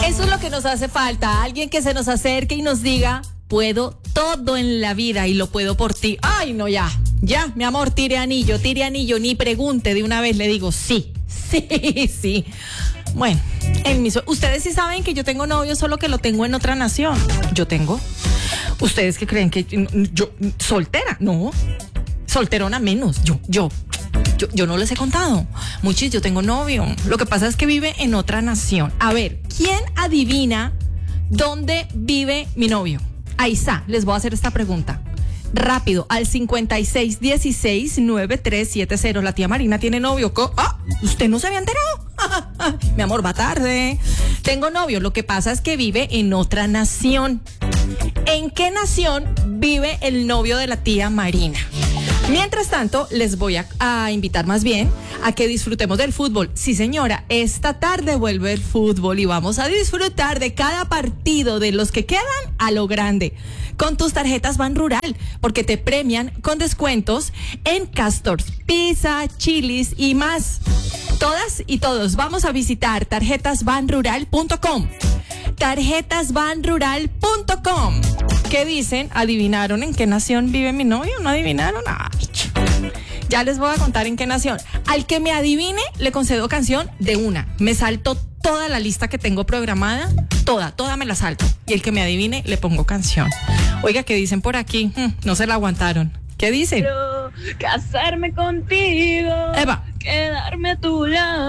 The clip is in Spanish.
Eso es lo que nos hace falta, alguien que se nos acerque y nos diga, puedo todo en la vida y lo puedo por ti. Ay, no, ya, mi amor, tire anillo, ni pregunte, de una vez le digo sí. Bueno, ustedes sí saben que yo tengo novio, solo que lo tengo en otra nación. Yo tengo. ¿Ustedes qué creen? Que yo soltera? No, solterona menos. Yo no les he contado. Muchis, yo tengo novio. Lo que pasa es que vive en otra nación. A ver, ¿quién adivina dónde vive mi novio? Ahí está, les voy a hacer esta pregunta. Rápido, al 5616-9370. La tía Marina tiene novio. ¿Usted no se había enterado? Mi amor, va tarde. Tengo novio, lo que pasa es que vive en otra nación. ¿En qué nación vive el novio de la tía Marina? Mientras tanto, les voy a invitar más bien a que disfrutemos del fútbol. Sí, señora, esta tarde vuelve el fútbol y vamos a disfrutar de cada partido de los que quedan a lo grande. Con tus tarjetas Ban Rural, porque te premian con descuentos en Castors, Pizza, Chili's y más. Todas y todos vamos a visitar tarjetasbanrural.com. tarjetasbanrural.com. ¿Qué dicen? ¿Adivinaron en qué nación vive mi novio? ¿No adivinaron? Ay, ya les voy a contar en qué nación. Al que me adivine, le concedo canción de una. Me salto toda la lista que tengo programada, toda me la salto. Y el que me adivine, le pongo canción. Oiga, ¿qué dicen por aquí? No se la aguantaron. ¿Qué dicen? Quiero casarme contigo, Eva, quedarme a tu lado.